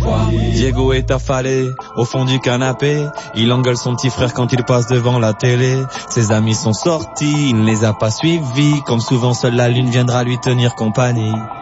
Diego est affalé au fond du canapé. Il engueule son petit frère quand il passe devant la télé. Ses amis sont sortis, il ne les a pas suivis. Comme souvent, seule la lune viendra lui tenir compagnie.